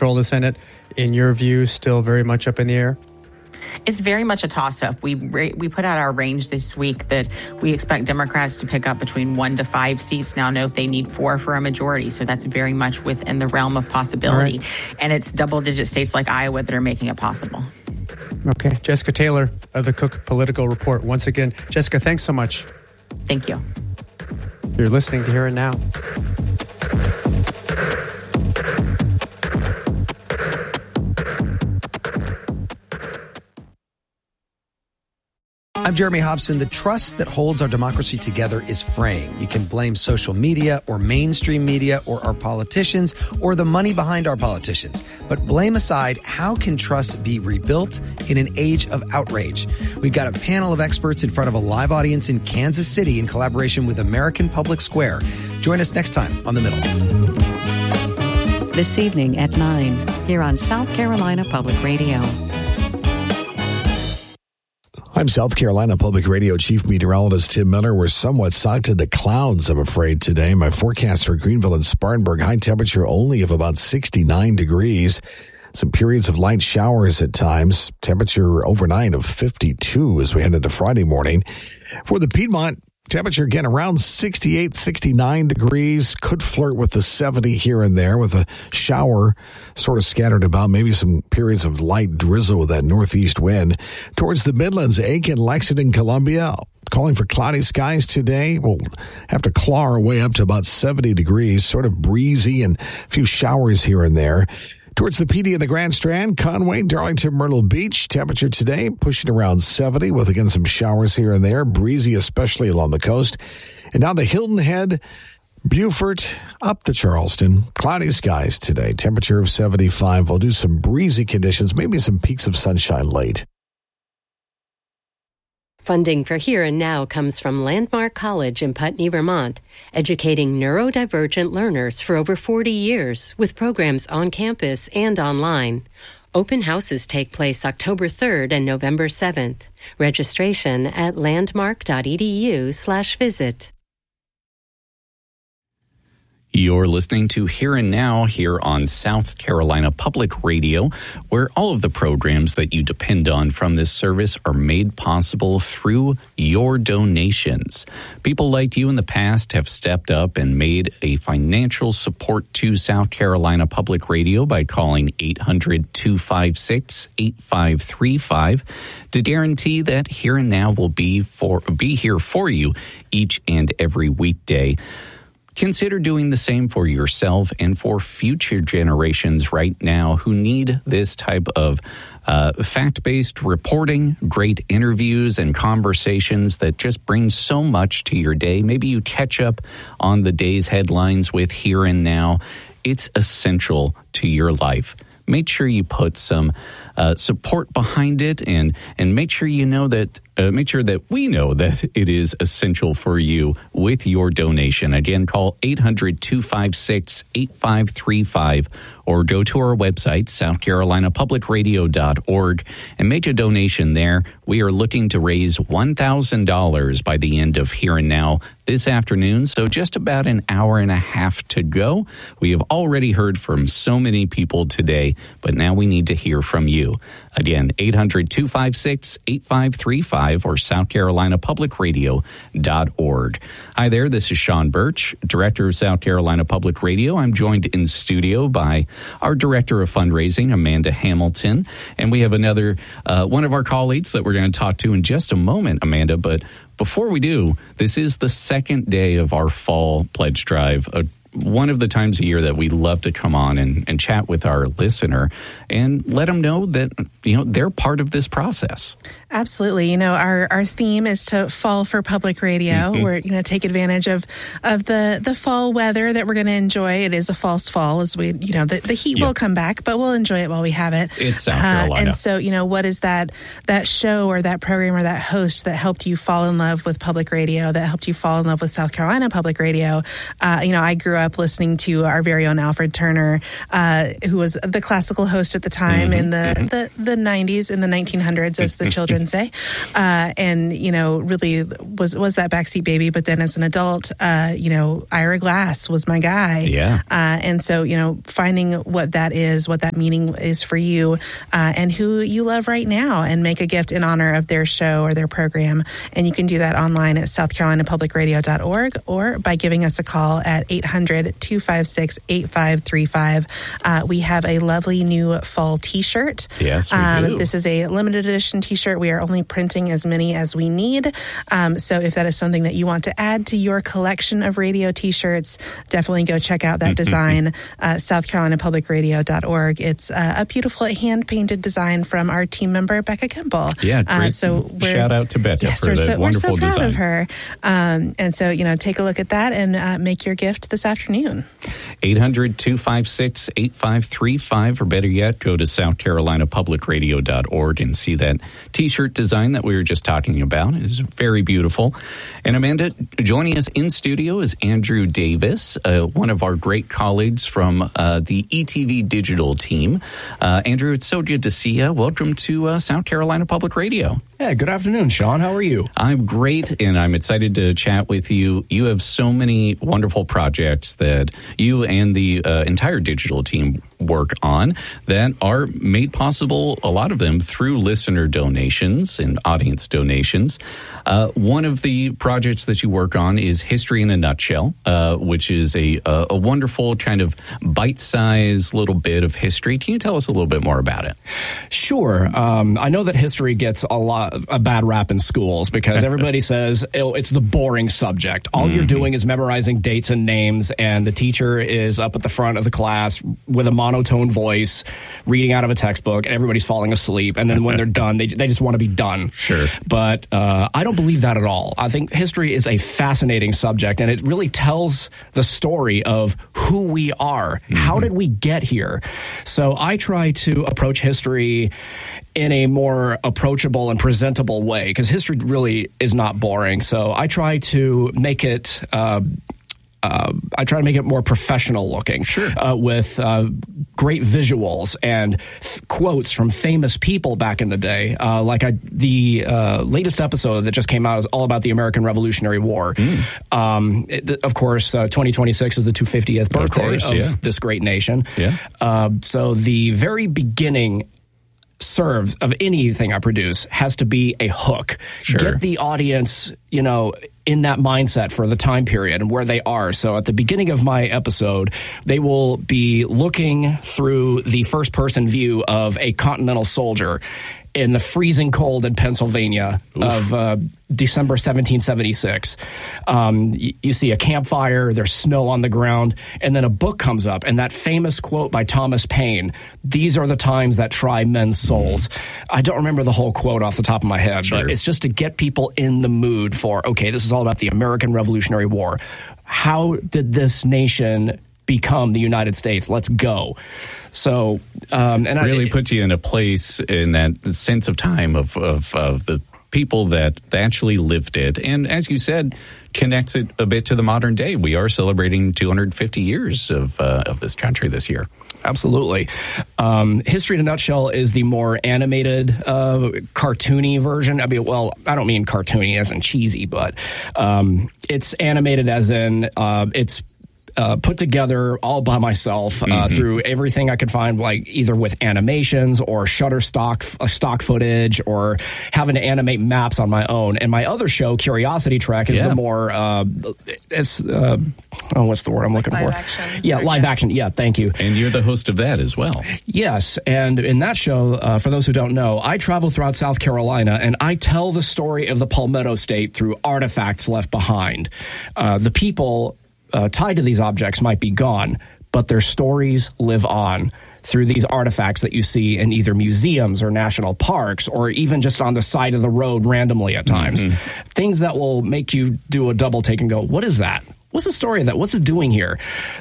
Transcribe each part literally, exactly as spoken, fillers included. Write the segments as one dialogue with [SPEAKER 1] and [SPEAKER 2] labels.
[SPEAKER 1] control the Senate, in your view, still very much up in the air?
[SPEAKER 2] It's very much a toss-up. We we put out our range this week that we expect Democrats to pick up between one to five seats. Now, note they need four for a majority, so that's very much within the realm of possibility. Right. And it's double-digit states like Iowa that are making it possible.
[SPEAKER 1] Okay. Jessica Taylor of the Cook Political Report. Once again, Jessica, thanks so much.
[SPEAKER 2] Thank you.
[SPEAKER 1] You're listening to Here and Now.
[SPEAKER 3] I'm Jeremy Hobson. The trust that holds our democracy together is fraying. You can blame social media or mainstream media or our politicians or the money behind our politicians. But blame aside, how can trust be rebuilt in an age of outrage? We've got a panel of experts in front of a live audience in Kansas City in collaboration with American Public Square. Join us next time on The Middle.
[SPEAKER 4] This evening at nine, here on South Carolina Public Radio.
[SPEAKER 5] I'm South Carolina Public Radio Chief Meteorologist Tim Miller. We're somewhat socked into clouds, I'm afraid, today. My forecast for Greenville and Spartanburg, high temperature only of about sixty-nine degrees. Some periods of light showers at times. Temperature overnight of fifty-two as we head into Friday morning. For the Piedmont, temperature again around sixty-eight, sixty-nine degrees. Could flirt with the seventy here and there with a shower sort of scattered about. Maybe some periods of light drizzle with that northeast wind. Towards the Midlands, Aiken, Lexington, Columbia, calling for cloudy skies today. We'll have to claw our way up to about seventy degrees, sort of breezy and a few showers here and there. Towards the P D and the Grand Strand, Conway, Darlington, Myrtle Beach, temperature today pushing around seventy with, again, some showers here and there, breezy especially along the coast. And down to Hilton Head, Beaufort, up to Charleston, cloudy skies today, temperature of seventy-five. We'll do some breezy conditions, maybe some peaks of sunshine late.
[SPEAKER 6] Funding for Here and Now comes from Landmark College in Putney, Vermont, educating neurodivergent learners for over forty years with programs on campus and online. Open houses take place October third and November seventh. Registration at landmark.edu slash visit.
[SPEAKER 7] You're listening to Here and Now here on South Carolina Public Radio, where all of the programs that you depend on from this service are made possible through your donations. People like you in the past have stepped up and made a financial support to South Carolina Public Radio by calling eight hundred, two five six, eight five three five to guarantee that Here and Now will be for be here for you each and every weekday. Consider doing the same for yourself and for future generations right now who need this type of uh, fact-based reporting, great interviews and conversations that just bring so much to your day. Maybe you catch up on the day's headlines with Here and Now. It's essential to your life. Make sure you put some uh, support behind it, and and make sure you know that uh, make sure that we know that it is essential for you with your donation. Again, call eight hundred, two five six, eight five three five or go to our website, south carolina public radio dot org, and make a donation there. We are looking to raise one thousand dollars by the end of Here and Now this afternoon, so just about an hour and a half to go. We have already heard from so many people today, but now we need to hear from you. Again, eight hundred, two five six, eight five three five or south carolina public radio dot org. Hi there, this is Sean Birch, Director of South Carolina Public Radio. I'm joined in studio by our Director of Fundraising, Amanda Hamilton, and we have another, uh, one of our colleagues that we're going to talk to in just a moment, Amanda, but before we do, this is the second day of our fall pledge drive, a one of the times a year that we love to come on and, and chat with our listener and let them know that, you know, they're part of this process.
[SPEAKER 8] Absolutely. You know, our, our theme is to fall for public radio. Mm-hmm. We're, you know, take advantage of, of the, the fall weather that we're going to enjoy. It is a false fall as we, you know, the, the heat yep. will come back, but we'll enjoy it while we have it.
[SPEAKER 7] It's South Carolina.
[SPEAKER 8] Uh, and so, you know, what is that, that show or that program or that host that helped you fall in love with public radio, that helped you fall in love with South Carolina Public Radio? Uh, you know, I grew up up listening to our very own Alfred Turner, uh, who was the classical host at the time mm-hmm. in the, mm-hmm. the, the nineties, in the nineteen hundreds, as the children say. Uh, and, you know, really was, was that backseat baby. But then as an adult, uh, you know, Ira Glass was my guy.
[SPEAKER 7] Yeah.
[SPEAKER 8] Uh, and so, you know, finding what that is, what that meaning is for you, uh, and who you love right now, and make a gift in honor of their show or their program. And you can do that online at south carolina public radio dot org or by giving us a call at eight hundred, two five six, eight five three five. Uh, we have a lovely new fall t-shirt.
[SPEAKER 7] Yes, we
[SPEAKER 8] um,
[SPEAKER 7] do.
[SPEAKER 8] This is a limited edition t-shirt. We are only printing as many as we need. Um, so if that is something that you want to add to your collection of radio t-shirts, definitely go check out that design, uh, south carolina public radio dot org. It's uh, a beautiful hand-painted design from our team member, Becca Kimball.
[SPEAKER 7] Yeah, great.
[SPEAKER 8] Uh, so
[SPEAKER 7] shout out to Becca
[SPEAKER 8] yes,
[SPEAKER 7] for
[SPEAKER 8] we're
[SPEAKER 7] that
[SPEAKER 8] so,
[SPEAKER 7] wonderful
[SPEAKER 8] we're so proud
[SPEAKER 7] design.
[SPEAKER 8] of her. Um, and so, you know, take a look at that and uh, make your gift this afternoon.
[SPEAKER 7] eight hundred, two five six, eight five three five, or better yet, go to south carolina public radio dot org and see that t-shirt design that we were just talking about. It's very beautiful. And Amanda, joining us in studio is Andrew Davis, uh, one of our great colleagues from uh, the E T V digital team. Uh, Andrew, it's so good to see you. Welcome to uh, South Carolina Public Radio.
[SPEAKER 9] Yeah, good afternoon, Sean. How are you?
[SPEAKER 7] I'm great, and I'm excited to chat with you. You have so many wonderful projects that you and the uh, entire digital team work on that are made possible, a lot of them, through listener donations and audience donations. Uh, one of the projects that you work on is History in a Nutshell, uh, which is a, a, a wonderful kind of bite-sized little bit of history. Can you tell us a little bit more about it?
[SPEAKER 9] Sure. Um, I know that history gets a lot a bad rap in schools because everybody says oh, it's the boring subject. All mm-hmm. you're doing is memorizing dates and names, and the teacher is up at the front of the class with a monotone voice reading out of a textbook, and everybody's falling asleep. And then when they're done, they they just want to be done.
[SPEAKER 7] Sure.
[SPEAKER 9] But uh, I don't believe that at all. I think history is a fascinating subject, and it really tells the story of who we are. Mm-hmm. How did we get here? So I try to approach history in a more approachable and presentable way, because history really is not boring. So I try to make it uh, uh, I try to make it more professional looking,
[SPEAKER 7] sure,
[SPEAKER 9] uh, with uh, great visuals and f- quotes from famous people back in the day. Uh, like I, the uh, latest episode that just came out is all about the American Revolutionary War. Mm. Um, it, of course, uh, twenty twenty-six is the two hundred fiftieth birthday of, course, of yeah. this great nation.
[SPEAKER 7] Yeah.
[SPEAKER 9] Uh, so the very beginning serve of anything I produce has to be a hook.
[SPEAKER 7] Sure.
[SPEAKER 9] Get the audience, you know, in that mindset for the time period and where they are. So at the beginning of my episode, they will be looking through the first person view of a Continental soldier in the freezing cold in Pennsylvania Oof. of uh, December seventeen seventy-six. Um, y- you see a campfire, there's snow on the ground, and then a book comes up, and that famous quote by Thomas Paine, "These are the times that try men's souls." Mm. I don't remember the whole quote off the top of my head, sure. but it's just to get people in the mood for, okay, this is all about the American Revolutionary War. How did this nation become the United States? Let's go. So, um, and
[SPEAKER 7] really
[SPEAKER 9] I,
[SPEAKER 7] puts you in a place in that sense of time of, of, of the people that actually lived it. And as you said, connects it a bit to the modern day. We are celebrating two hundred fifty years of, uh, of this country this year.
[SPEAKER 9] Absolutely. Um, History in a Nutshell is the more animated, uh, cartoony version. I mean, well, I don't mean cartoony as in cheesy, but um, it's animated as in uh, it's Uh, put together all by myself uh, mm-hmm. through everything I could find, like either with animations or Shutterstock uh, stock footage, or having to animate maps on my own. And my other show, Curiosity Trek, is yeah. the more uh, it's uh, oh, what's the word I'm looking
[SPEAKER 8] live
[SPEAKER 9] for?
[SPEAKER 8] Action.
[SPEAKER 9] Yeah, live action. Yeah, thank you.
[SPEAKER 7] And you're the host of that as well.
[SPEAKER 9] Yes, and in that show, uh, for those who don't know, I travel throughout South Carolina and I tell the story of the Palmetto State through artifacts left behind. Uh, the people Uh, tied to these objects might be gone, but their stories live on through these artifacts that you see in either museums or national parks, or even just on the side of the road randomly at times. Mm-hmm. Things that will make you do a double take and go, what is that? What's the story of that? What's it doing here?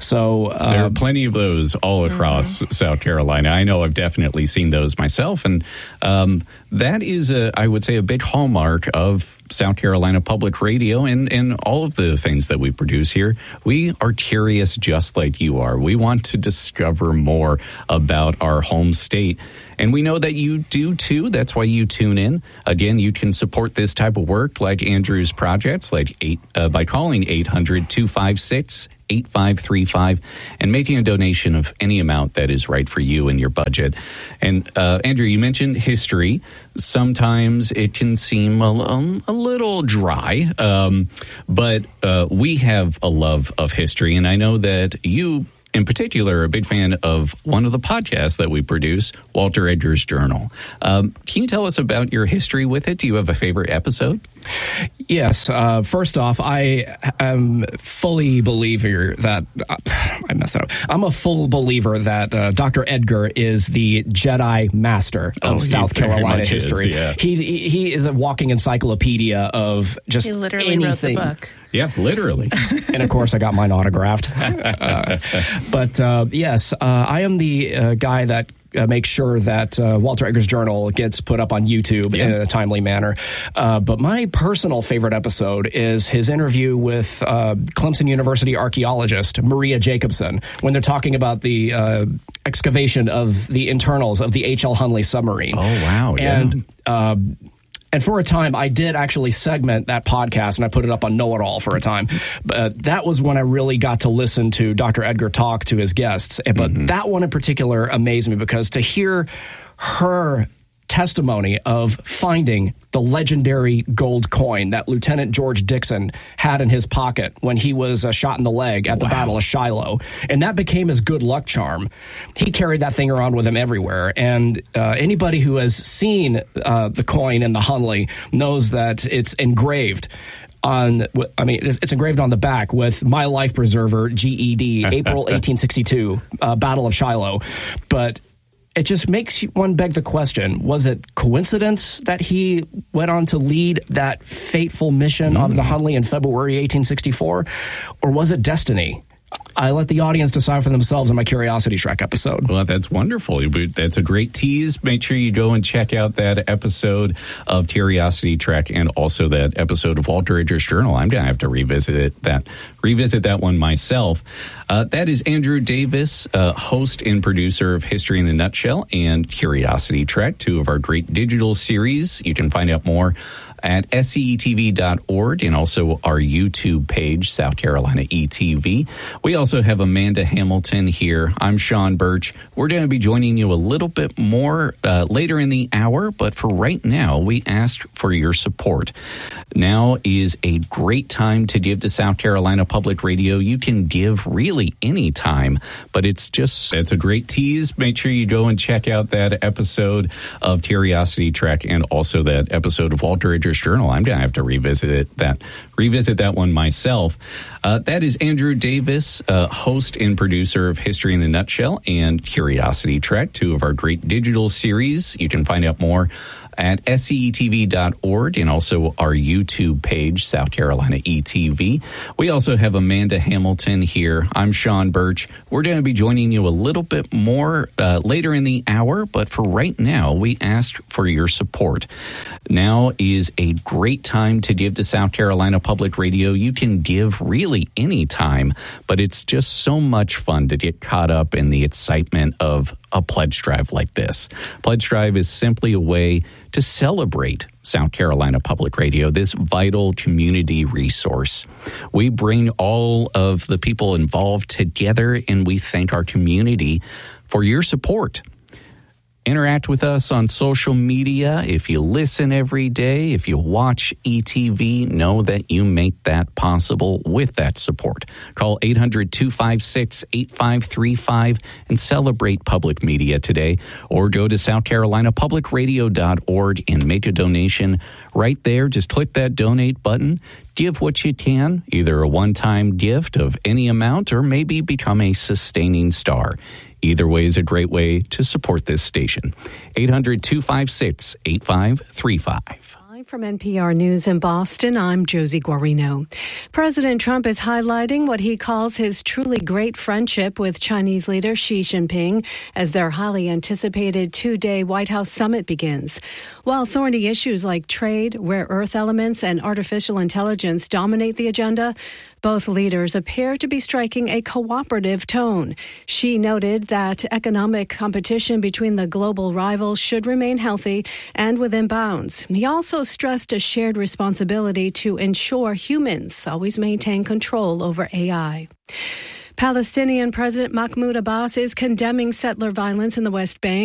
[SPEAKER 9] So uh,
[SPEAKER 7] there are plenty of those all across mm-hmm. South Carolina. I know I've definitely seen those myself, and um, that is, a, I would say, a big hallmark of South Carolina Public Radio and, and all of the things that we produce here, we are curious just like you are. We want to discover more about our home state. And we know that you do, too. That's why you tune in. Again, you can support this type of work like Andrew's projects like eight, uh, by calling eight hundred, two five six, eight five three five and making a donation of any amount that is right for you and your budget. And, uh, Andrew, you mentioned history. Sometimes it can seem a, um, a little dry, um, but uh, we have a love of history. And I know that you in particular, a big fan of one of the podcasts that we produce, Walter Edgar's Journal. Um, can you tell us about your history with it? Do you have a favorite episode?
[SPEAKER 9] Yes. Uh, first off, I am fully believer that uh, I messed that up. I'm a full believer that uh, Doctor Edgar is the Jedi master of
[SPEAKER 7] oh,
[SPEAKER 9] South Carolina history.
[SPEAKER 7] Is, yeah.
[SPEAKER 9] He he is a walking encyclopedia of just
[SPEAKER 8] he literally
[SPEAKER 9] anything.
[SPEAKER 8] wrote the book.
[SPEAKER 7] Yeah, literally.
[SPEAKER 9] And of course, I got mine autographed. uh, but uh, yes, uh, I am the uh, guy that Uh, make sure that uh, Walter Edgar's Journal gets put up on YouTube yeah. in a timely manner. Uh, but my personal favorite episode is his interview with uh, Clemson University archaeologist Maria Jacobson when they're talking about the uh, excavation of the internals of the H L Hunley submarine.
[SPEAKER 7] Oh, wow. Yeah.
[SPEAKER 9] And uh, And for a time, I did actually segment that podcast, and I put it up on Know It All for a time. But uh, that was when I really got to listen to Doctor Edgar talk to his guests. But mm-hmm. that one in particular amazed me because to hear her testimony of finding the legendary gold coin that Lieutenant George Dixon had in his pocket when he was uh, shot in the leg at the wow. Battle of Shiloh. And that became his good luck charm. He carried that thing around with him everywhere. And uh, anybody who has seen uh, the coin in the Hunley knows that it's engraved on, I mean, it's, it's engraved on the back with My Life Preserver, G E D, April eighteen sixty-two, uh, Battle of Shiloh. But it just makes one beg the question, was it coincidence that he went on to lead that fateful mission mm. of the Hunley in February eighteen sixty-four? Or was it destiny? I let the audience decide for themselves in my Curiosity Trek episode.
[SPEAKER 7] Well, that's wonderful. That's a great tease. Make sure you go and check out that episode of Curiosity Trek and also that episode of Walter Edgar's Journal. I'm going to have to revisit it, that revisit that one myself. Uh, that is Andrew Davis, uh, host and producer of History in a Nutshell and Curiosity Trek, two of our great digital series. You can find out more at S C E T V dot org and also our YouTube page, South Carolina E T V. We also have Amanda Hamilton here. I'm Sean Birch. We're going to be joining you a little bit more uh, later in the hour, but for right now, we ask for your support. Now is a great time to give to South Carolina Public Radio. You can give really any time, but it's just, it's a great tease. Make sure you go and check out that episode of Curiosity Trek and also that episode of Walter Edgar's Journal. I'm going to have to revisit it, that revisit that one myself. Uh, that is Andrew Davis, uh, host and producer of History in a Nutshell and Curiosity Trek, two of our great digital series. You can find out more at S C E T V dot org and also our YouTube page, South Carolina E T V. We also have Amanda Hamilton here. I'm Sean Birch. We're going to be joining you a little bit more uh, later in the hour, but for right now, we ask for your support. Now is a great time to give to South Carolina Public Radio. You can give really any time, but it's just so much fun to get caught up in the excitement of a pledge drive like this. Pledge drive is simply a way to celebrate South Carolina Public Radio, this vital community resource. We bring all of the people involved together and we thank our community for your support. Interact with us on social media. If you listen every day, if you watch E T V, know that you make that possible with that support. Call eight hundred, two five six, eight five three five and celebrate public media today. Or go to South Carolina Public Radio dot org and make a donation right there. Just click that donate button. Give what you can, either a one-time gift of any amount or maybe become a sustaining star. Either way is a great way to support this station. eight hundred, two five six, eight five three five.
[SPEAKER 10] From N P R News in Boston, I'm Josie Guarino. President Trump is highlighting what he calls his truly great friendship with Chinese leader Xi Jinping as their highly anticipated two-day White House summit begins. While thorny issues like trade, rare earth elements, and artificial intelligence dominate the agenda, both leaders appear to be striking a cooperative tone. Xi noted that economic competition between the global rivals should remain healthy and within bounds. He also stressed a shared responsibility to ensure humans always maintain control over A I. Palestinian President Mahmoud Abbas is condemning settler violence in the West Bank.